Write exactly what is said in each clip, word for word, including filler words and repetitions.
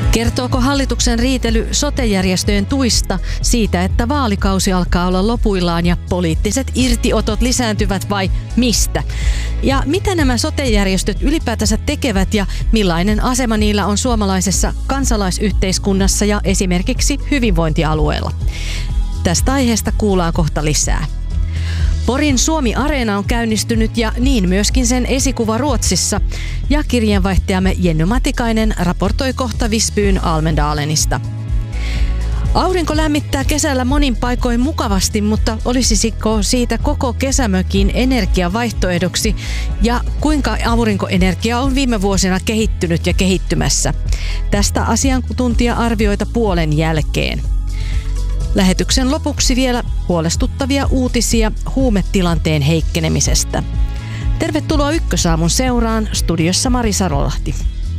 Kertooko hallituksen riitely sote-järjestöjen tuista siitä, että vaalikausi alkaa olla lopuillaan ja poliittiset irtiotot lisääntyvät vai mistä? Ja mitä nämä sote-järjestöt ylipäätänsä tekevät ja millainen asema niillä on suomalaisessa kansalaisyhteiskunnassa ja esimerkiksi hyvinvointialueella? Tästä aiheesta kuullaan kohta lisää. Porin Suomi-areena on käynnistynyt ja niin myöskin sen esikuva Ruotsissa. Ja kirjeenvaihtajamme Jenny Matikainen raportoi kohta Visbyyn Almendalenista. Aurinko lämmittää kesällä monin paikoin mukavasti, mutta olisiko siitä koko kesämökin energiavaihtoehdoksi? Ja kuinka aurinkoenergia on viime vuosina kehittynyt ja kehittymässä? Tästä asiantuntija-arvioita puolen jälkeen. Lähetyksen lopuksi vielä huolestuttavia uutisia huumetilanteen heikkenemisestä. Tervetuloa Ykkösaamun seuraan, studiossa Mari Sarolahti.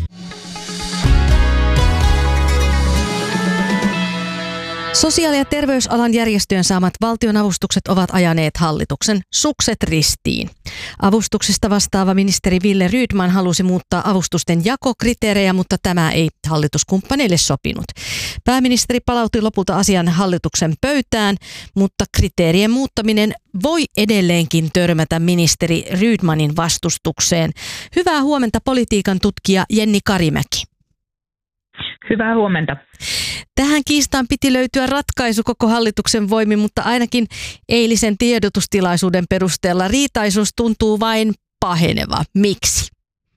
Sosiaali- ja terveysalan järjestöjen saamat valtionavustukset ovat ajaneet hallituksen sukset ristiin. Avustuksista vastaava ministeri Wille Rydman halusi muuttaa avustusten jakokriteerejä, mutta tämä ei hallituskumppaneille sopinut. Pääministeri palautti lopulta asian hallituksen pöytään, mutta kriteerien muuttaminen voi edelleenkin törmätä ministeri Rydmanin vastustukseen. Hyvää huomenta politiikan tutkija Jenni Karimäki. Hyvää huomenta. Tähän kiistaan piti löytyä ratkaisu koko hallituksen voimin, mutta ainakin eilisen tiedotustilaisuuden perusteella riitaisuus tuntuu vain paheneva. Miksi?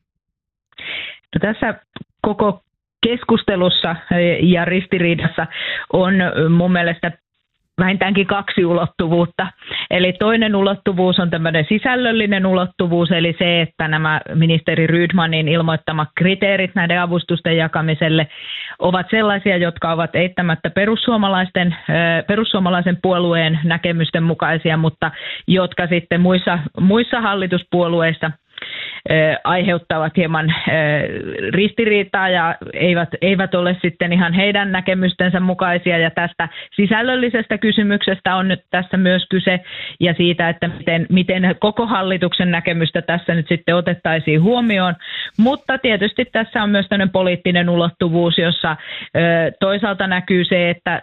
No, tässä koko keskustelussa ja ristiriidassa on mun mielestä vähintäänkin kaksi ulottuvuutta. Eli toinen ulottuvuus on tämmöinen sisällöllinen ulottuvuus, eli se, että nämä ministeri Rydmanin ilmoittamat kriteerit näiden avustusten jakamiselle ovat sellaisia, jotka ovat eittämättä perussuomalaisten, perussuomalaisen puolueen näkemysten mukaisia, mutta jotka sitten muissa, muissa hallituspuolueissa aiheuttavat hieman ristiriitaa ja eivät, eivät ole sitten ihan heidän näkemystensä mukaisia. Ja tästä sisällöllisestä kysymyksestä on nyt tässä myös kyse ja siitä, että miten, miten koko hallituksen näkemystä tässä nyt sitten otettaisiin huomioon. Mutta tietysti tässä on myös tämmöinen poliittinen ulottuvuus, jossa toisaalta näkyy se, että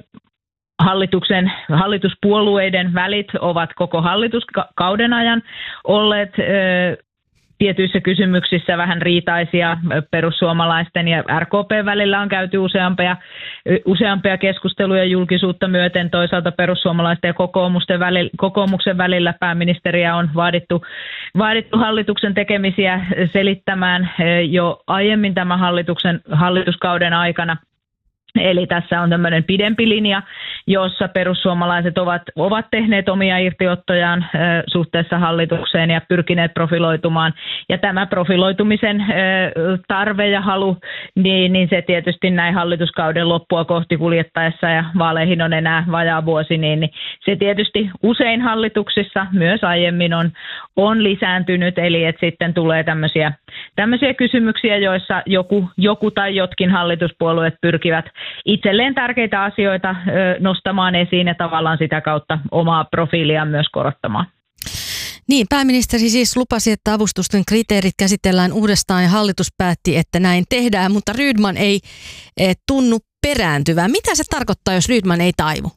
Hallituksen, hallituspuolueiden välit ovat koko hallituskauden ajan olleet ö, tietyissä kysymyksissä vähän riitaisia. Perussuomalaisten ja R K P välillä on käyty useampia, useampia keskusteluja julkisuutta myöten. Toisaalta perussuomalaisten ja kokoomusten välillä, kokoomuksen välillä pääministeriä on vaadittu, vaadittu hallituksen tekemisiä selittämään jo aiemmin tämän hallituksen, hallituskauden aikana. Eli tässä on tämmöinen pidempi linja, jossa perussuomalaiset ovat, ovat tehneet omia irtiottojaan ö, suhteessa hallitukseen ja pyrkineet profiloitumaan. Ja tämä profiloitumisen ö, tarve ja halu, niin, niin se tietysti näin hallituskauden loppua kohti kuljettaessa ja vaaleihin on enää vajaa vuosi, niin, niin se tietysti usein hallituksissa myös aiemmin on, on lisääntynyt. Eli että sitten tulee tämmöisiä, tämmöisiä kysymyksiä, joissa joku, joku tai jotkin hallituspuolueet pyrkivät itselleen tärkeitä asioita nostamaan esiin ja tavallaan sitä kautta omaa profiiliaan myös korottamaan. Niin, pääministeri siis lupasi, että avustusten kriteerit käsitellään uudestaan ja hallitus päätti, että näin tehdään, mutta Rydman ei tunnu perääntyvää. Mitä se tarkoittaa, jos Rydman ei taivu?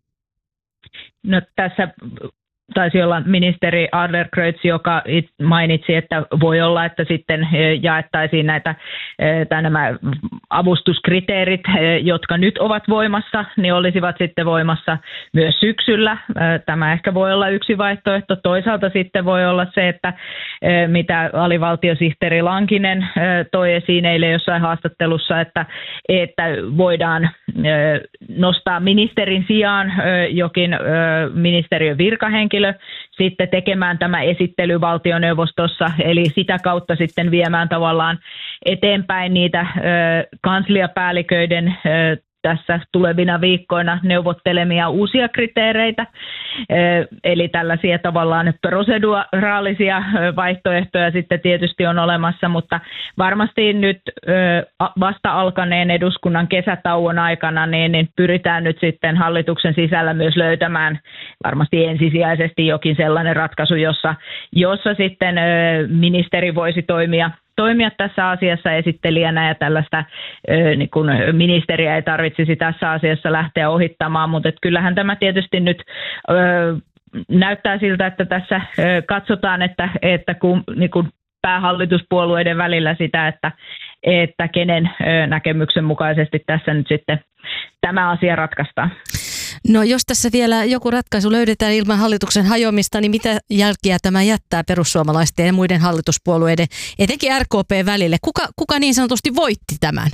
No tässä taisi olla ministeri Adlercreutz, joka mainitsi, että voi olla, että sitten jaettaisiin näitä, tai nämä avustuskriteerit, jotka nyt ovat voimassa, niin olisivat sitten voimassa myös syksyllä. Tämä ehkä voi olla yksi vaihtoehto. Toisaalta sitten voi olla se, että mitä alivaltiosihteeri Lankinen toi esiin eilen jossain haastattelussa, että, että voidaan nostaa ministerin sijaan jokin ministeriön virkahenkilö, sitten tekemään tämä esittely valtioneuvostossa, eli sitä kautta sitten viemään tavallaan eteenpäin niitä ö, kansliapäälliköiden ö, tässä tulevina viikkoina neuvottelemia uusia kriteereitä, eli tällaisia tavallaan proseduraalisia vaihtoehtoja sitten tietysti on olemassa, mutta varmasti nyt vasta alkaneen eduskunnan kesätauon aikana niin pyritään nyt sitten hallituksen sisällä myös löytämään varmasti ensisijaisesti jokin sellainen ratkaisu, jossa, jossa sitten ministeri voisi toimia toimia tässä asiassa esittelijänä ja tällaista niin kuin ministeriä ei tarvitsisi tässä asiassa lähteä ohittamaan, mutta kyllähän tämä tietysti nyt näyttää siltä, että tässä katsotaan, että, että kun, niin kuin päähallituspuolueiden välillä sitä, että, että kenen näkemyksen mukaisesti tässä nyt sitten tämä asia ratkaistaan. No jos tässä vielä joku ratkaisu löydetään ilman hallituksen hajoamista, niin mitä jälkiä tämä jättää perussuomalaisten ja muiden hallituspuolueiden, etenkin R K P välille? Kuka, kuka niin sanotusti voitti tämän?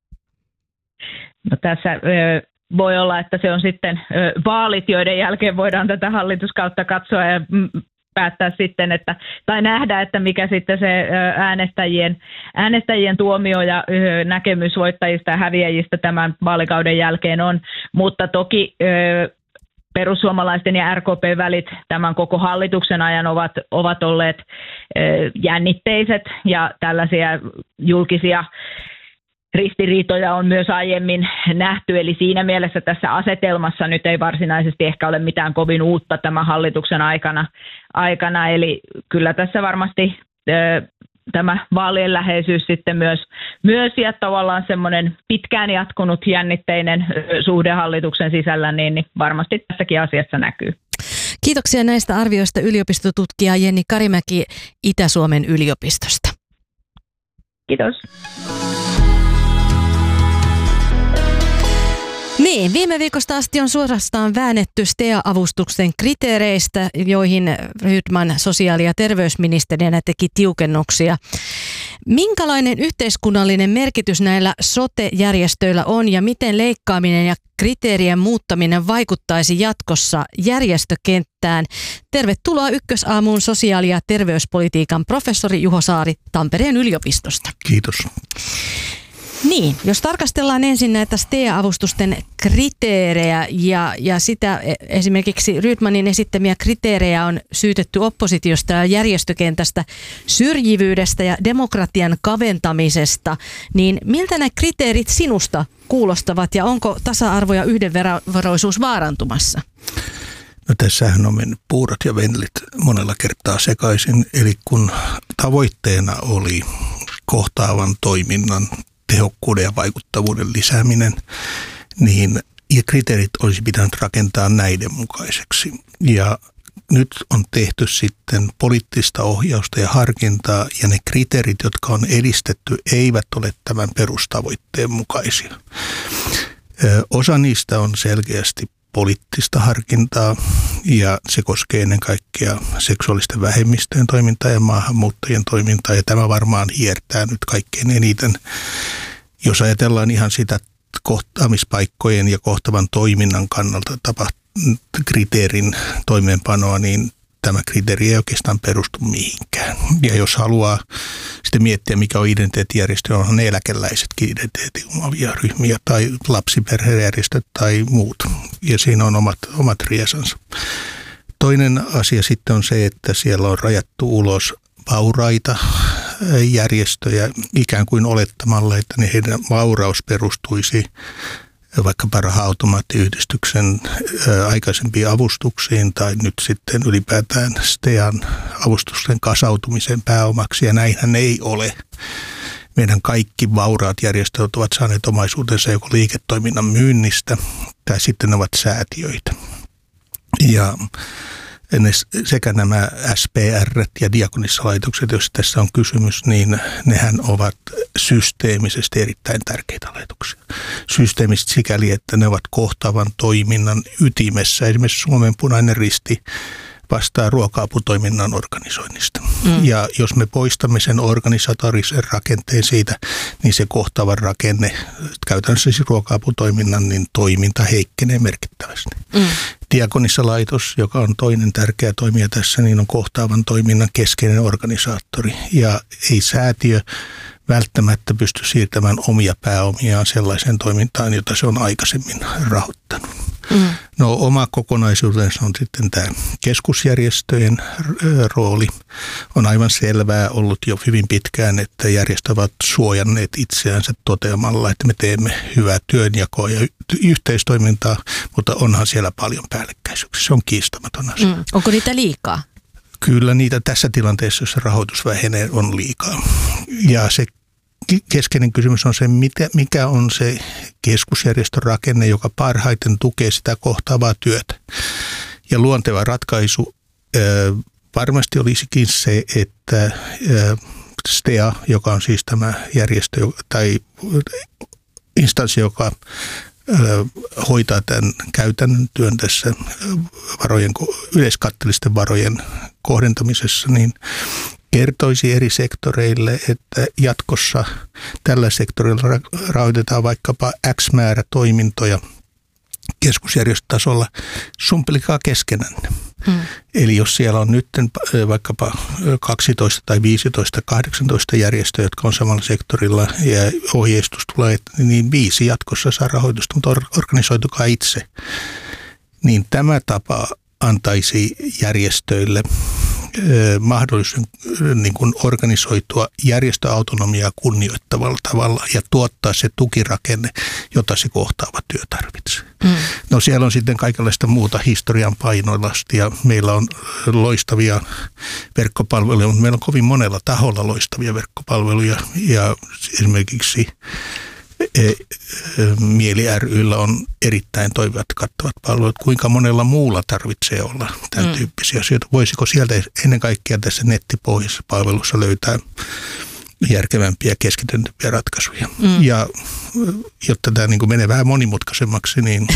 No tässä ö, voi olla, että se on sitten ö, vaalit, joiden jälkeen voidaan tätä hallituskautta katsoa ja mm, päättää sitten, että, tai nähdä, että mikä sitten se äänestäjien, äänestäjien tuomio ja näkemys voittajista ja häviäjistä tämän vaalikauden jälkeen on. Mutta toki perussuomalaisten ja R K P välit tämän koko hallituksen ajan ovat, ovat olleet jännitteiset ja tällaisia julkisia ristiriitoja on myös aiemmin nähty, eli siinä mielessä tässä asetelmassa nyt ei varsinaisesti ehkä ole mitään kovin uutta tämän hallituksen aikana, aikana eli kyllä tässä varmasti ö, tämä vaalien läheisyys sitten myös, myös ja tavallaan semmoinen pitkään jatkunut jännitteinen ö, suhde hallituksen sisällä, niin, niin varmasti tässäkin asiassa näkyy. Kiitoksia näistä arvioista yliopistotutkija Jenni Karimäki Itä-Suomen yliopistosta. Kiitos. Niin, viime viikosta asti on suorastaan väännetty S T E A-avustuksen kriteereistä, joihin Rydman sosiaali- ja terveysministerinä teki tiukennuksia. Minkälainen yhteiskunnallinen merkitys näillä sote-järjestöillä on ja miten leikkaaminen ja kriteerien muuttaminen vaikuttaisi jatkossa järjestökenttään? Tervetuloa Ykkösaamuun sosiaali- ja terveyspolitiikan professori Juho Saari Tampereen yliopistosta. Kiitos. Niin, jos tarkastellaan ensin näitä S T E A-avustusten kriteerejä ja, ja sitä esimerkiksi Rydmanin esittämiä kriteerejä on syytetty oppositiosta ja järjestökentästä syrjivyydestä ja demokratian kaventamisesta, niin miltä nämä kriteerit sinusta kuulostavat ja onko tasa-arvo ja yhdenveroisuus vaarantumassa? No tässähän on mennyt puurot ja vellit monella kertaa sekaisin, eli kun tavoitteena oli kohtaavan toiminnan tehokkuuden ja vaikuttavuuden lisääminen, niin ja kriteerit olisi pitänyt rakentaa näiden mukaiseksi. Ja nyt on tehty sitten poliittista ohjausta ja harkintaa, ja ne kriteerit, jotka on edistetty, eivät ole tämän perustavoitteen mukaisia. Osa niistä on selkeästi poliittista harkintaa, ja se koskee ennen kaikkea seksuaalisten vähemmistöjen toimintaa ja maahanmuuttajien toimintaa, ja tämä varmaan hiertää nyt kaikkein eniten. Jos ajatellaan ihan sitä kohtaamispaikkojen ja kohtavan toiminnan kannalta tapaht- kriteerin toimeenpanoa, niin tämä kriteeri ei oikeastaan perustu mihinkään. Ja jos haluaa sitten miettiä, mikä on identiteettijärjestö, onhan ne eläkeläisetkin identiteetin omavia ryhmiä tai lapsiperhejärjestöt tai muut. Ja siinä on omat, omat riesansa. Toinen asia sitten on se, että siellä on rajattu ulos vauraita järjestöjä ikään kuin olettamalla, että ne heidän vauraus perustuisi vaikkapa Raha-automaattiyhdistyksen aikaisempiin avustuksiin tai nyt sitten ylipäätään S T E A:n avustusten kasautumisen pääomaksi, ja näinhän ei ole. Meidän kaikki vauraat järjestöt ovat saaneet omaisuutensa joko liiketoiminnan myynnistä tai sitten ne ovat säätiöitä. Ja ne, sekä nämä S P R ja diakonissalaitokset, jos tässä on kysymys, niin nehän ovat systeemisesti erittäin tärkeitä laitoksia. Systeemisesti sikäli, että ne ovat kohtaavan toiminnan ytimessä. Esimerkiksi Suomen Punainen Risti vastaa ruoka-aputoiminnan organisoinnista. Mm. Ja jos me poistamme sen organisatorisen rakenteen siitä, niin se kohtaava rakenne, käytännössä siis ruoka-aputoiminnan, niin toiminta heikkenee merkittävästi. Mm. Diakonissalaitos, joka on toinen tärkeä toimija tässä, niin on kohtaavan toiminnan keskeinen organisaattori. Ja ei säätiö välttämättä pysty siirtämään omia pääomiaan sellaiseen toimintaan, jota se on aikaisemmin rahoittanut. Mm. No oma kokonaisuutensa on sitten tämä keskusjärjestöjen rooli. On aivan selvää ollut jo hyvin pitkään, että järjestöt ovat suojanneet itseänsä toteamalla, että me teemme hyvää työnjakoa ja yhteistoimintaa, mutta onhan siellä paljon päällekkäisyyksiä. Se on kiistamaton asia. Mm. Onko niitä liikaa? Kyllä niitä tässä tilanteessa, jos rahoitus vähenee, on liikaa. Ja se keskeinen kysymys on se, mikä on se keskusjärjestön rakenne, joka parhaiten tukee sitä kohtaavaa työtä. Ja luonteva ratkaisu varmasti olisikin se, että S T E A, joka on siis tämä järjestö tai instanssi, joka hoitaa tämän käytännön työn tässä varojen, yleiskatteellisten varojen kohdentamisessa, niin kertoisi eri sektoreille, että jatkossa tällä sektorilla rahoitetaan vaikkapa X määrä toimintoja keskusjärjestötasolla, sumpelikaa keskenänne. Hmm. Eli jos siellä on nyt vaikkapa kaksitoista tai viisitoista, kahdeksantoista järjestöä, jotka on samalla sektorilla ja ohjeistus tulee, niin viisi jatkossa saa rahoitusta, mutta organisoitukaa itse. Niin tämä tapa antaisi järjestöille mahdollisuuden niin kuin organisoitua järjestöautonomiaa kunnioittavalla tavalla ja tuottaa se tukirakenne, jota se kohtaava työ tarvitsee. Mm. No siellä on sitten kaikenlaista muuta historian painoilasti ja meillä on loistavia verkkopalveluja, mutta meillä on kovin monella taholla loistavia verkkopalveluja ja esimerkiksi Mieli ry:llä on erittäin toimivat kattavat palvelut. Kuinka monella muulla tarvitsee olla tämän mm. tyyppisiä asioita? Voisiko sieltä ennen kaikkea tässä nettipohjaisessa palvelussa löytää järkevämpiä keskityntyviä ratkaisuja? Mm. Ja jotta tämä niin kuin menee vähän monimutkaisemmaksi, niin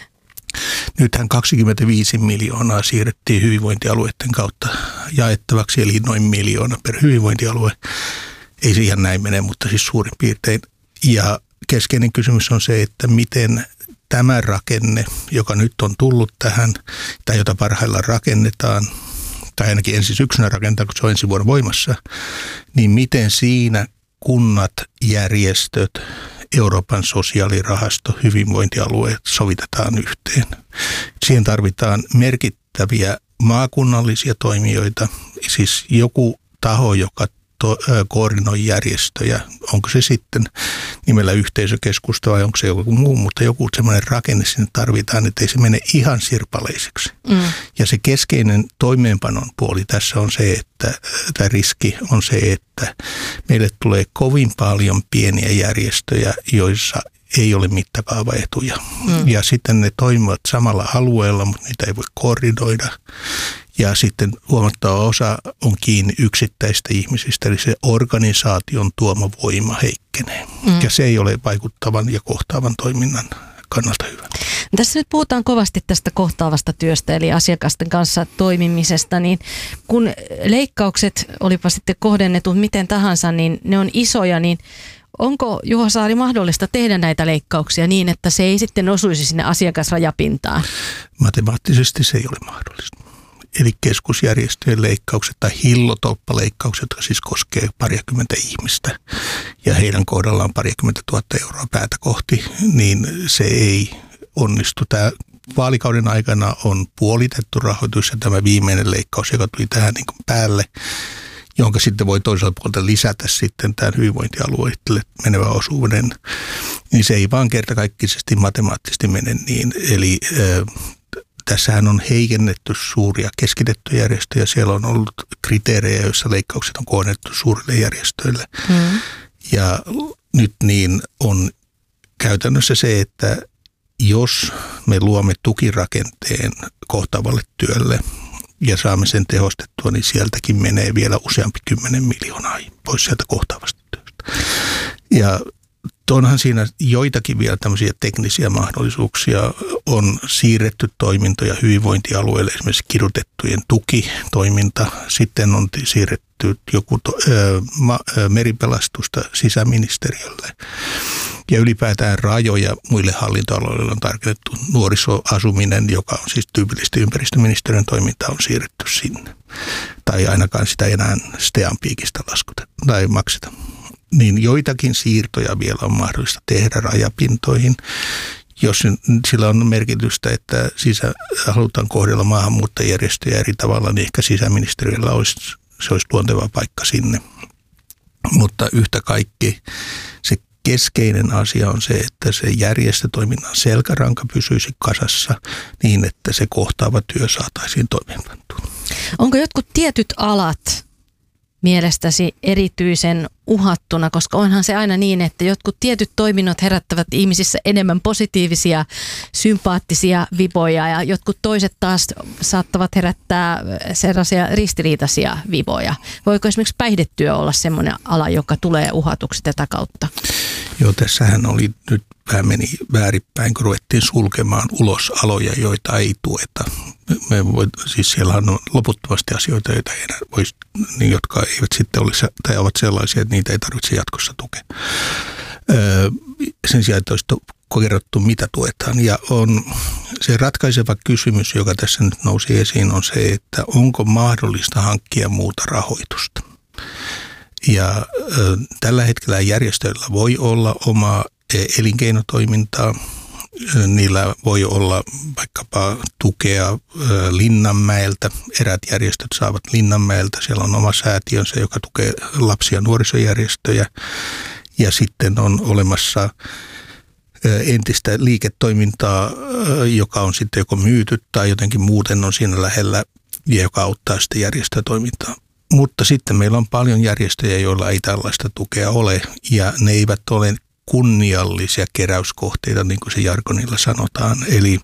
nythän kaksikymmentäviisi miljoonaa siirrettiin hyvinvointialueiden kautta jaettavaksi, eli noin miljoona per hyvinvointialue. Ei se ihan näin mene, mutta siis suurin piirtein. Ja keskeinen kysymys on se, että miten tämä rakenne, joka nyt on tullut tähän, tai jota parhaillaan rakennetaan, tai ainakin ensi syksynä rakennetaan, kun se on ensi vuonna voimassa, niin miten siinä kunnat, järjestöt, Euroopan sosiaalirahasto, hyvinvointialueet sovitetaan yhteen. Siihen tarvitaan merkittäviä maakunnallisia toimijoita, siis joku taho, joka koordinoi järjestöjä, onko se sitten nimellä yhteisökeskusta vai onko se joku muu, mutta joku semmoinen rakenne sinne tarvitaan, että ei se mene ihan sirpaleiseksi. Mm. Ja se keskeinen toimeenpanon puoli tässä on se, että tämä riski on se, että meille tulee kovin paljon pieniä järjestöjä, joissa ei ole mittakaavaetuja. Mm. Ja sitten ne toimivat samalla alueella, mutta niitä ei voi koordinoida. Ja sitten huomattava osa on kiinni yksittäistä ihmisistä, eli se organisaation tuoma voima heikkenee. Mm. Ja se ei ole vaikuttavan ja kohtaavan toiminnan kannalta hyvä. Tässä nyt puhutaan kovasti tästä kohtaavasta työstä, eli asiakasten kanssa toimimisesta, niin kun leikkaukset, olipa sitten kohdennetut miten tahansa, niin ne on isoja, niin onko, Juho Saari, mahdollista tehdä näitä leikkauksia niin, että se ei sitten osuisi sinne asiakasrajapintaan? Matemaattisesti se ei ole mahdollista. Eli keskusjärjestöjen leikkaukset tai hillotolppaleikkaukset, jotka siis koskee parikymmentä ihmistä ja heidän kohdallaan parikymmentä tuhatta euroa päätä kohti, niin se ei onnistu. Tämä vaalikauden aikana on puolitettu rahoitus ja tämä viimeinen leikkaus, joka tuli tähän niin kuin päälle, jonka sitten voi toisaalta puolelta lisätä sitten tämän hyvinvointialueille menevä osuuden, niin se ei vaan kertakaikkisesti matemaattisesti mene niin. Eli tässähän on heikennetty suuria keskitettyjä järjestöjä. Siellä on ollut kriteerejä, joissa leikkaukset on kohdennettu suurille järjestöille. Mm. Ja nyt niin on käytännössä se, että jos me luomme tukirakenteen kohtaavalle työlle ja saamme sen tehostettua, niin sieltäkin menee vielä useampi kymmenen miljoonaa pois sieltä kohtaavasta työstä. Ja onhan siinä joitakin vielä tämmöisiä teknisiä mahdollisuuksia. On siirretty toimintoja hyvinvointialueelle, esimerkiksi kidutettujen tukitoiminta. Sitten on siirretty joku to, ö, ma, ö, meripelastusta sisäministeriölle. Ja ylipäätään rajoja muille hallintoaloille on tarkoitettu. Nuorisoasuminen, joka on siis tyypillisesti ympäristöministeriön toiminta, on siirretty sinne. Tai ainakaan sitä enää S T E A:n piikistä laskuteta tai makseta. Niin joitakin siirtoja vielä on mahdollista tehdä rajapintoihin, jos sillä on merkitystä, että sisä, halutaan kohdella maahanmuuttajärjestöjä eri tavalla, niin ehkä sisäministeriöllä olisi, se olisi luonteva paikka sinne. Mutta yhtä kaikki se keskeinen asia on se, että se järjestötoiminnan selkäranka pysyisi kasassa niin, että se kohtaava työ saataisiin toimeenpantua. Onko jotkut tietyt alat mielestäsi erityisen uhattuna, koska onhan se aina niin, että jotkut tietyt toiminnot herättävät ihmisissä enemmän positiivisia, sympaattisia viboja ja jotkut toiset taas saattavat herättää sellaisia ristiriitaisia viboja. Voiko esimerkiksi päihdetyö olla semmoinen ala, joka tulee uhatuksi tätä kautta? Joo, tässähän oli nyt vähän meni väärinpäin, kun ruvettiin sulkemaan ulos aloja, joita ei tueta. Me voi, siis siellä on loputtomasti asioita, joita ei enää voisi, niin jotka eivät sitten olisi, tai ovat sellaisia, että niitä ei tarvitse jatkossa tukea. Öö, sen sijaan, että olisi kerrottu, mitä tuetaan. Ja on se ratkaiseva kysymys, joka tässä nyt nousi esiin, on se, että onko mahdollista hankkia muuta rahoitusta. Ja ö, tällä hetkellä järjestöillä voi olla omaa elinkeinotoimintaa. Niillä voi olla vaikkapa tukea Linnanmäeltä. Eräät järjestöt saavat Linnanmäeltä. Siellä on oma säätiönsä, joka tukee lapsi- ja nuorisojärjestöjä. Ja sitten on olemassa entistä liiketoimintaa, joka on sitten joko myyty tai jotenkin muuten on siinä lähellä ja joka auttaa sitten järjestötoimintaa. Mutta sitten meillä on paljon järjestöjä, joilla ei tällaista tukea ole ja ne eivät ole kunniallisia keräyskohteita, niin kuin se jargonilla sanotaan. Eli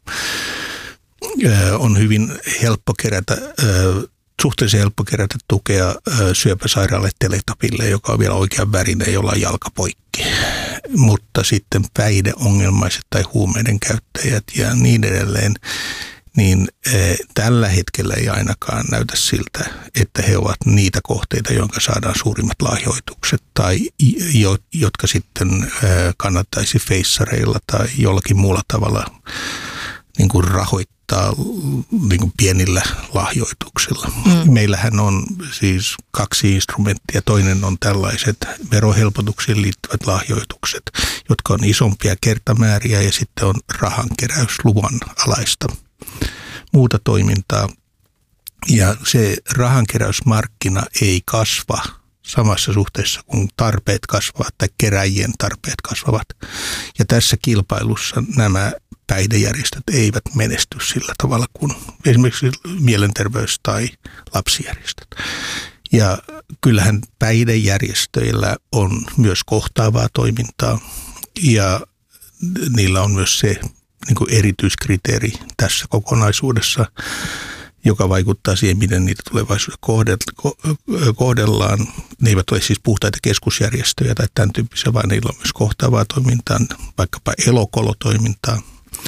on hyvin helppo kerätä, suhteellisen helppo kerätä tukea syöpäsairaalle Teletapille, joka on vielä oikean värinen, jolla on jalka poikki. Mutta sitten päihdeongelmaiset tai huumeiden käyttäjät ja niin edelleen, niin tällä hetkellä ei ainakaan näytä siltä, että he ovat niitä kohteita, jonka saadaan suurimmat lahjoitukset tai jotka sitten kannattaisi feissareilla tai jollakin muulla tavalla niin kuin rahoittaa niin kuin pienillä lahjoituksilla. Mm. Meillähän on siis kaksi instrumenttia. Toinen on tällaiset verohelpotuksiin liittyvät lahjoitukset, jotka on isompia kertamääriä ja sitten on rahankeräys luvan alaista muuta toimintaa. Ja se rahankeräysmarkkina ei kasva samassa suhteessa, kun tarpeet kasvavat tai keräjien tarpeet kasvavat. Ja tässä kilpailussa nämä päihdejärjestöt eivät menesty sillä tavalla kuin esimerkiksi mielenterveys- tai lapsijärjestöt. Ja kyllähän päihdejärjestöillä on myös kohtaavaa toimintaa ja niillä on myös se niin kuin erityiskriteeri tässä kokonaisuudessa, joka vaikuttaa siihen, miten niitä tulevaisuudessa kohdellaan. Ne eivät ole siis puhtaita keskusjärjestöjä tai tämän tyyppisiä, vaan niillä on myös kohtaavaa toimintaa, vaikkapa elokolotoimintaa.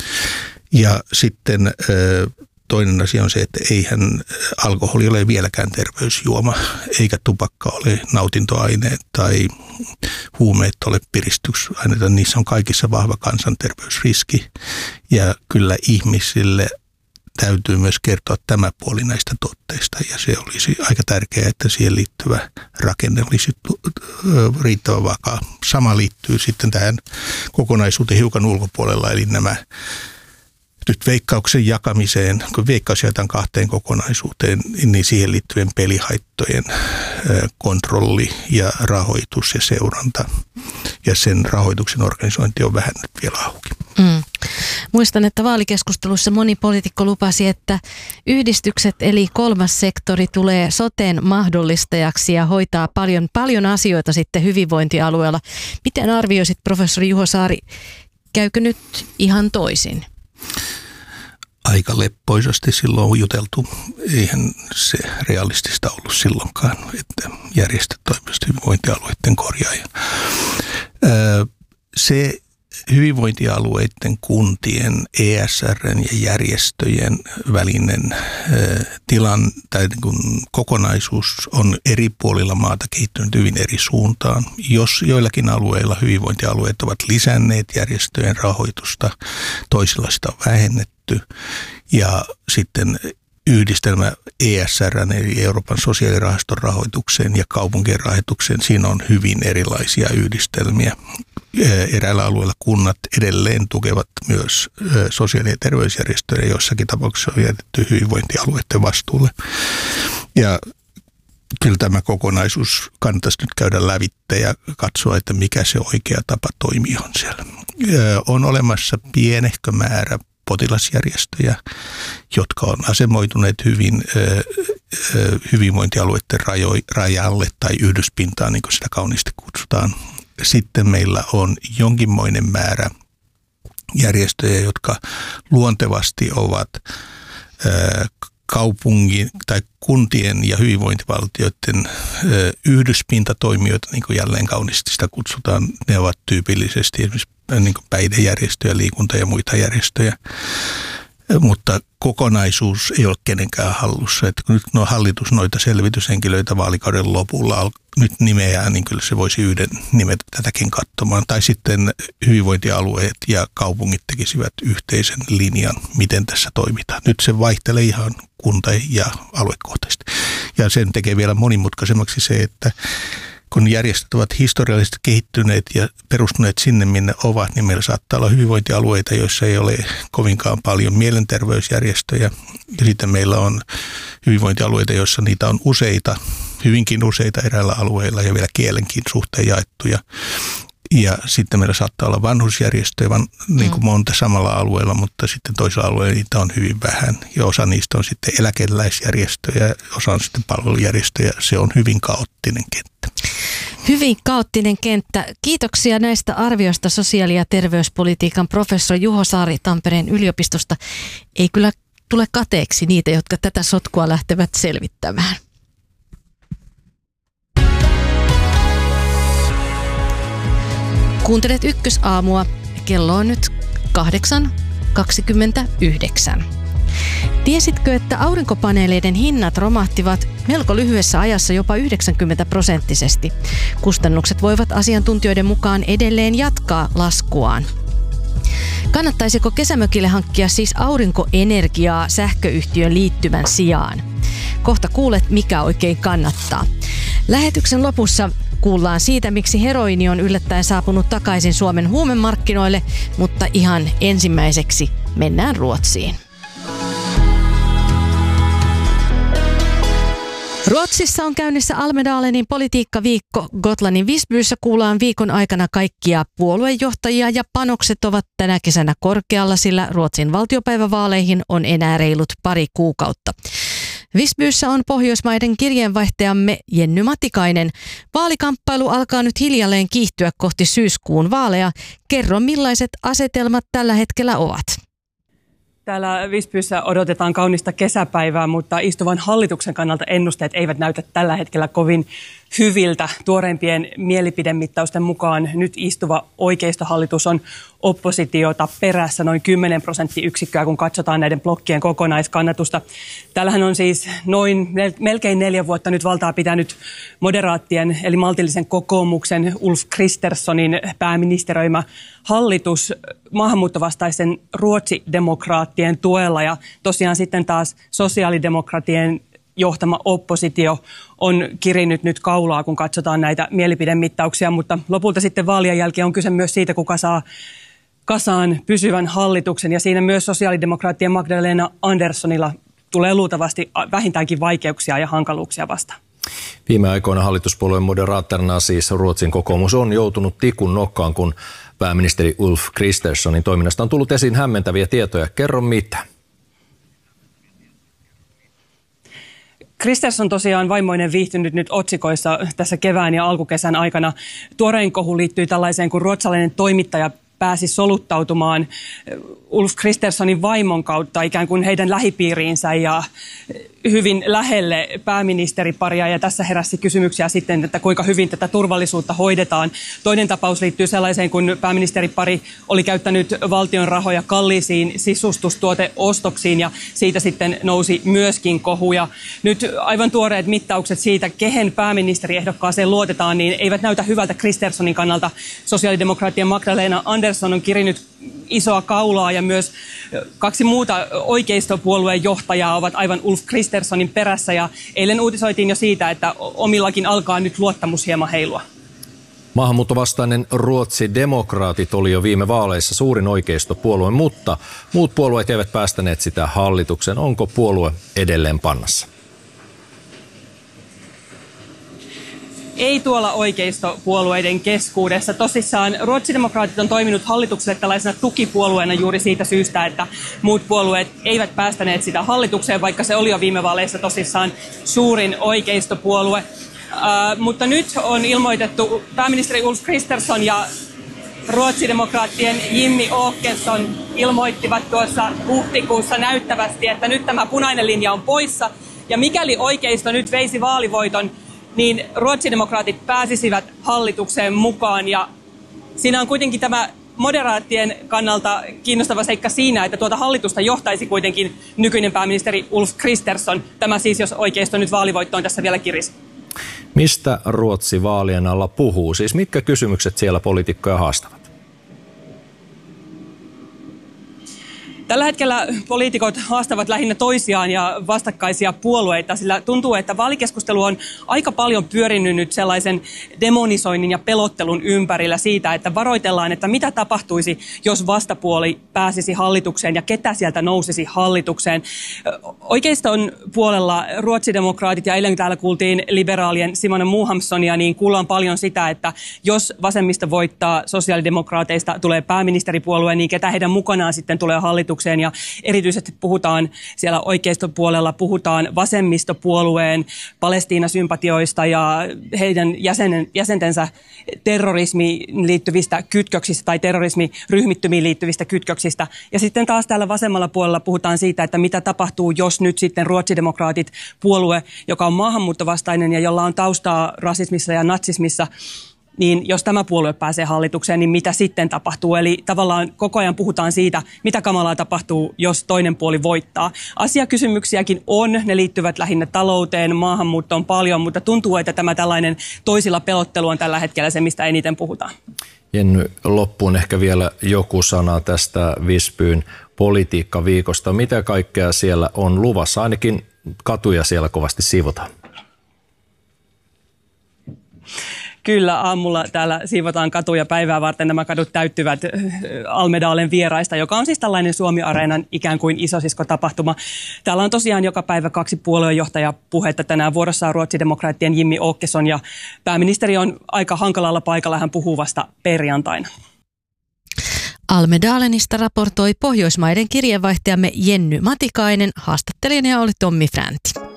Ja sitten toinen asia on se, että eihän alkoholi ole vieläkään terveysjuoma, eikä tupakka ole nautintoaine tai huumeet ole piristysaineita. Niissä on kaikissa vahva kansanterveysriski ja kyllä ihmisille täytyy myös kertoa tämä puoli näistä tuotteista ja se olisi aika tärkeää, että siihen liittyvä rakenne olisi riittävän vakaa. Sama liittyy sitten tähän kokonaisuuteen hiukan ulkopuolella, eli nämä nyt Veikkauksen jakamiseen, kun Veikkaus jaetaan kahteen kokonaisuuteen, niin siihen liittyvien pelihaittojen kontrolli ja rahoitus ja seuranta. Ja sen rahoituksen organisointi on vähän nyt vielä auki. Mm. Muistan, että vaalikeskustelussa moni poliitikko lupasi, että yhdistykset eli kolmas sektori tulee soten mahdollistajaksi ja hoitaa paljon, paljon asioita sitten hyvinvointialueella. Miten arvioisit, professori Juho Saari, käykö nyt ihan toisin? Aika leppoisasti silloin on juteltu. Eihän se realistista ollut silloinkaan, että järjestöt toimisivat hyvinvointialueiden korjaaja. Se hyvinvointialueiden, kuntien, E S R:n ja järjestöjen välinen tilan tai niin kuin kokonaisuus on eri puolilla maata kehittynyt hyvin eri suuntaan. Jos joillakin alueilla hyvinvointialueet ovat lisänneet järjestöjen rahoitusta, toisilla sitä on vähennetty ja sitten yhdistelmä E S R:n eli Euroopan sosiaalirahaston rahoitukseen ja kaupunkien rahoitukseen, siinä on hyvin erilaisia yhdistelmiä. Eräällä alueella kunnat edelleen tukevat myös sosiaali- ja terveysjärjestöjä, joissakin tapauksissa on jätetty hyvinvointialueiden vastuulle. Ja kyllä tämä kokonaisuus kannattaisi nyt käydä lävitse ja katsoa, että mikä se oikea tapa toimia on siellä. On olemassa pienehkö määrä potilasjärjestöjä, jotka on asemoituneet hyvin hyvinvointialueiden rajalle tai yhdyspintaan, niin kuin sitä kauniisti kutsutaan. Sitten meillä on jonkinmoinen määrä järjestöjä, jotka luontevasti ovat kaupungin tai kuntien ja hyvinvointivaltioiden yhdyspintatoimijoita, niin kuin jälleen kauniisti sitä kutsutaan. Ne ovat tyypillisesti esimerkiksi niin kuin päihdejärjestöjä, liikunta- ja muita järjestöjä. Mutta kokonaisuus ei ole kenenkään hallussa. Että kun nyt no hallitus noita selvityshenkilöitä vaalikauden lopulla nyt nimeää, niin kyllä se voisi yhden nimetä tätäkin katsomaan. Tai sitten hyvinvointialueet ja kaupungit tekisivät yhteisen linjan, miten tässä toimitaan. Nyt se vaihtelee ihan kunta- ja aluekohtaisesti. Ja sen tekee vielä monimutkaisemmaksi se, että kun järjestöt ovat historiallisesti kehittyneet ja perustuneet sinne, minne ovat, niin meillä saattaa olla hyvinvointialueita, joissa ei ole kovinkaan paljon mielenterveysjärjestöjä. Ja sitten meillä on hyvinvointialueita, joissa niitä on useita, hyvinkin useita eräillä alueilla ja vielä kielenkin suhteen jaettuja. Ja sitten meillä saattaa olla vanhusjärjestöjä van, niin kuin monta samalla alueella, mutta sitten toisella alueella niitä on hyvin vähän. Ja osa niistä on sitten eläkeläisjärjestöjä, osa on sitten palvelujärjestöjä. Se on hyvin kaoottinen kenttä. Hyvin kaoottinen kenttä. Kiitoksia näistä arvioista sosiaali- ja terveyspolitiikan professori Juho Saari Tampereen yliopistosta. Ei kyllä tule kateeksi niitä, jotka tätä sotkua lähtevät selvittämään. Kuuntelet Ykkösaamua. Kello on nyt kahdeksan kaksikymmentäyhdeksän. Tiesitkö, että aurinkopaneeleiden hinnat romahtivat melko lyhyessä ajassa jopa yhdeksänkymmentä prosenttisesti? Kustannukset voivat asiantuntijoiden mukaan edelleen jatkaa laskuaan. Kannattaisiko kesämökille hankkia siis aurinkoenergiaa sähköyhtiön liittymän sijaan? Kohta kuulet, mikä oikein kannattaa. Lähetyksen lopussa kuullaan siitä, miksi heroini on yllättäen saapunut takaisin Suomen huumemarkkinoille, mutta ihan ensimmäiseksi mennään Ruotsiin. Ruotsissa on käynnissä Almedalenin politiikkaviikko. Gotlannin Visbyssä kuullaan viikon aikana kaikkia puoluejohtajia ja panokset ovat tänä kesänä korkealla, sillä Ruotsin valtiopäivävaaleihin on enää reilut pari kuukautta. Visbyssä on Pohjoismaiden kirjeenvaihtajamme Jenny Matikainen. Vaalikamppailu alkaa nyt hiljalleen kiihtyä kohti syyskuun vaaleja. Kerro, millaiset asetelmat tällä hetkellä ovat? Täällä Visbyssä odotetaan kaunista kesäpäivää, mutta istuvan hallituksen kannalta ennusteet eivät näytä tällä hetkellä kovin hyviltä. Tuoreimpien mielipidemittausten mukaan nyt istuva oikeistohallitus on oppositiota perässä noin kymmenen prosenttiyksikköä, kun katsotaan näiden blokkien kokonaiskannatusta. Täällähän on siis noin melkein neljä vuotta nyt valtaa pitänyt moderaattien eli maltillisen kokoomuksen Ulf Kristerssonin pääministeröimä hallitus maahanmuuttovastaisen ruotsidemokraattien tuella ja tosiaan sitten taas sosiaalidemokraattien johtama oppositio on kirinyt nyt kaulaa, kun katsotaan näitä mielipidemittauksia, mutta lopulta sitten vaalien jälkeen on kyse myös siitä, kuka saa kasaan pysyvän hallituksen ja siinä myös sosiaalidemokraattien Magdalena Anderssonilla tulee luultavasti vähintäänkin vaikeuksia ja hankaluuksia vastaan. Viime aikoina hallituspuolueen moderaattorina siis Ruotsin kokoomus on joutunut tikun nokkaan, kun pääministeri Ulf Kristerssonin toiminnasta on tullut esiin hämmentäviä tietoja. Kerro mitä. Kristersson tosiaan vaimoinen viihtynyt nyt otsikoissa tässä kevään ja alkukesän aikana. Tuorein kohu liittyy tällaiseen, kun ruotsalainen toimittaja pääsi soluttautumaan Ulf Kristerssonin vaimon kautta ikään kuin heidän lähipiiriinsä ja hyvin lähelle pääministeriparia. Ja tässä heräsi kysymyksiä sitten, että kuinka hyvin tätä turvallisuutta hoidetaan. Toinen tapaus liittyy sellaiseen, kun pääministeripari oli käyttänyt valtion rahoja kalliisiin sisustustuoteostoksiin ja siitä sitten nousi myöskin kohuja. Nyt aivan tuoreet mittaukset siitä, kehen pääministeriehdokkaaseen luotetaan, niin eivät näytä hyvältä Kristerssonin kannalta. Sosiaalidemokraattien Magdalena Andersson on kirinyt isoa kaulaa ja myös kaksi muuta oikeistopuolueen johtajaa ovat aivan Ulf Kristerssonin perässä ja eilen uutisoitiin jo siitä, että omillakin alkaa nyt luottamus hieman heilua. Maahanmuuttovastainen Ruotsi-demokraatit oli jo viime vaaleissa suurin oikeistopuolue, mutta muut puolueet eivät päästäneet sitä hallituksen. Onko puolue edelleen pannassa? ei tuolla oikeistopuolueiden keskuudessa. Tosissaan ruotsidemokraatit on toiminut hallitukselle tällaisena tukipuolueena juuri siitä syystä, että muut puolueet eivät päästäneet sitä hallitukseen, vaikka se oli jo viime vaaleissa tosissaan suurin oikeistopuolue. Uh, mutta nyt on ilmoitettu pääministeri Ulf Kristersson ja ruotsidemokraattien Jimmy Åkesson ilmoittivat tuossa huhtikuussa näyttävästi, että nyt tämä punainen linja on poissa. Ja mikäli oikeisto nyt veisi vaalivoiton, niin ruotsidemokraatit pääsisivät hallitukseen mukaan. Ja siinä on kuitenkin tämä moderaattien kannalta kiinnostava seikka siinä, että tuota hallitusta johtaisi kuitenkin nykyinen pääministeri Ulf Kristersson. Tämä siis, jos oikeisto nyt vaalivoittoon tässä vielä kirisi. Mistä Ruotsi vaalien alla puhuu? Siis mitkä kysymykset siellä poliitikkoja haastavat? Tällä hetkellä poliitikot haastavat lähinnä toisiaan ja vastakkaisia puolueita, sillä tuntuu, että vaalikeskustelu on aika paljon pyörinyt nyt sellaisen demonisoinnin ja pelottelun ympärillä siitä, että varoitellaan, että mitä tapahtuisi, jos vastapuoli pääsisi hallitukseen ja ketä sieltä nousisi hallitukseen. Oikeiston puolella ruotsidemokraatit ja eilen täällä kuultiin liberaalien Simona Mohamsonia, niin kuullaan paljon sitä, että jos vasemmisto voittaa sosiaalidemokraateista, tulee pääministeripuolue, niin ketä heidän mukanaan sitten tulee hallitukseen. Ja erityisesti puhutaan siellä oikeistopuolella, puhutaan vasemmistopuolueen Palestiina-sympatioista ja heidän jäsenen, jäsentensä terrorismiin liittyvistä kytköksistä tai terrorismiryhmittymiin liittyvistä kytköksistä. Ja sitten taas täällä vasemmalla puolella puhutaan siitä, että mitä tapahtuu, jos nyt sitten ruotsidemokraatit, puolue, joka on maahanmuuttovastainen ja jolla on taustaa rasismissa ja natsismissa, niin jos tämä puolue pääsee hallitukseen, niin mitä sitten tapahtuu? Eli tavallaan koko ajan puhutaan siitä, mitä kamalaa tapahtuu, jos toinen puoli voittaa. Asiakysymyksiäkin on, ne liittyvät lähinnä talouteen, maahanmuuttoon paljon, mutta tuntuu, että tämä tällainen toisilla pelottelu on tällä hetkellä se, mistä eniten puhutaan. Jenny, loppuun ehkä vielä joku sana tästä Visbyn politiikkaviikosta. Mitä kaikkea siellä on luvassa? Ainakin katuja siellä kovasti siivotaan. Kyllä, aamulla täällä siivotaan katuja päivää varten. Nämä kadut täyttyvät Almedalen vieraista, joka on siis tällainen Suomi-areenan ikään kuin isosisko-tapahtuma. Täällä on tosiaan joka päivä kaksi puoluejohtajapuhetta. Tänään vuorossa on ruotsidemokraattien Jimmy Åkesson ja pääministeri on aika hankalalla paikalla. Hän puhuu vasta perjantaina. Almedalenista raportoi Pohjoismaiden kirjeenvaihtajamme Jenny Matikainen. Haastattelijana oli Tommi Fränti.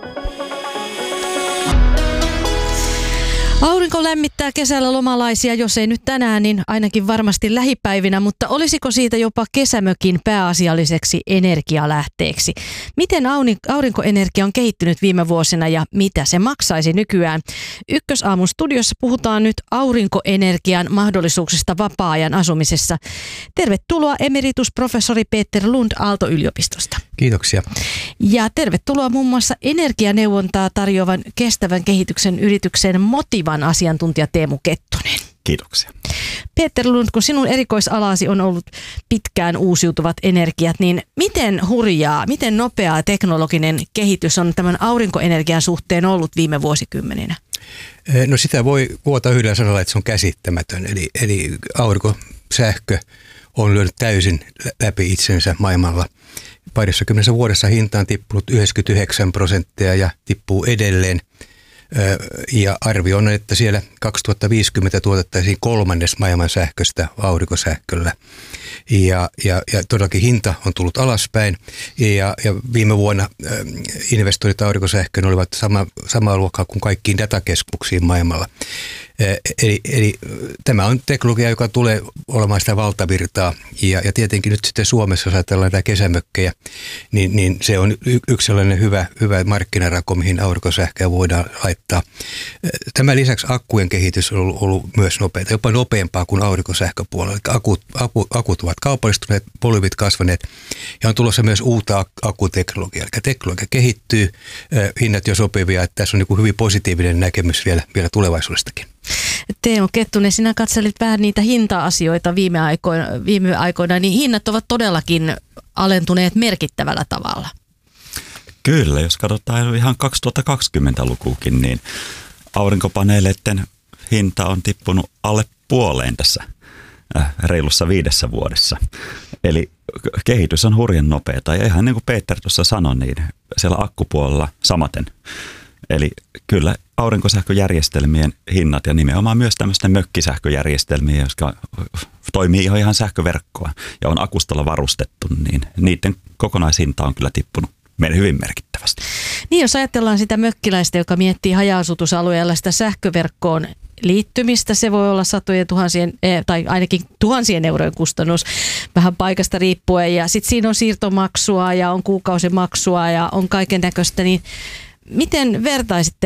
Aurinko lämmittää kesällä lomalaisia, jos ei nyt tänään, niin ainakin varmasti lähipäivinä, mutta olisiko siitä jopa kesämökin pääasialliseksi energialähteeksi? Miten aurinkoenergia on kehittynyt viime vuosina ja mitä se maksaisi nykyään? Ykkösaamun studiossa puhutaan nyt aurinkoenergian mahdollisuuksista vapaa-ajan asumisessa. Tervetuloa emeritusprofessori Peter Lund Aalto-yliopistosta. Kiitoksia. Ja tervetuloa muun muassa energianeuvontaa tarjoavan kestävän kehityksen yrityksen Motivan asiantuntija Teemu Kettunen. Kiitoksia. Peter Lund, kun sinun erikoisalasi on ollut pitkään uusiutuvat energiat, niin miten hurjaa, miten nopeaa teknologinen kehitys on tämän aurinkoenergian suhteen ollut viime vuosikymmeninä? No sitä voi kuvata yhdellä sanalla, että se on käsittämätön. Eli, eli aurinkosähkö on lyönyt täysin läpi itsensä maailmalla. Parissakymmenessä vuodessa hinta on tippunut yhdeksänkymmentäyhdeksän prosenttia ja tippuu edelleen. Ja arvio on, että siellä kaksituhattaviisikymmentä tuotettaisiin kolmannes maailman sähköstä aurinkosähköllä. Ja, ja, ja todellakin hinta on tullut alaspäin. Ja, ja viime vuonna investoinnit aurinkosähköön olivat sama, samaa luokkaa kuin kaikkiin datakeskuksiin maailmalla. Eli, eli tämä on teknologia, joka tulee olemaan sitä valtavirtaa. Ja, ja tietenkin nyt sitten Suomessa, jos ajatellaan näitä kesämökkejä, niin, niin se on y- yksi sellainen hyvä, hyvä markkinarako, mihin aurinkosähköä voidaan laittaa. Tämän lisäksi akkujen kehitys on ollut, ollut myös nopeata, jopa nopeampaa kuin aurinkosähköpuolella. Akut, akut, akut ovat kaupallistuneet, volyymit kasvaneet ja on tulossa myös uutta akkuteknologiaa. Eli teknologia kehittyy, hinnat jo sopivia, että tässä on niin kuin hyvin positiivinen näkemys vielä, vielä tulevaisuudestakin. Teemu Kettunen, sinä katselit vähän niitä hinta-asioita viime aikoina, viime aikoina, niin hinnat ovat todellakin alentuneet merkittävällä tavalla. Kyllä, jos katsotaan ihan kaksituhattakaksikymmentälukuukin, niin aurinkopaneeleiden hinta on tippunut alle puoleen tässä reilussa viidessä vuodessa. Eli kehitys on hurjan nopeata ja ihan niin kuin Peter tuossa sanoi, niin siellä akkupuolella samaten. Eli kyllä aurinkosähköjärjestelmien hinnat ja nimenomaan myös tämmöisten mökkisähköjärjestelmiä, jotka toimii ihan, ihan sähköverkkoa ja on akustalla varustettu, niin niiden kokonaishinta on kyllä tippunut meidän hyvin merkittävästi. Niin, jos ajatellaan sitä mökkiläistä, joka miettii haja-asutusalueella sitä sähköverkkoon liittymistä, se voi olla satojen tuhansien, tai ainakin tuhansien eurojen kustannus vähän paikasta riippuen, ja sitten siinä on siirtomaksua ja on kuukausimaksua ja on kaiken näköistä, niin miten vertaisitte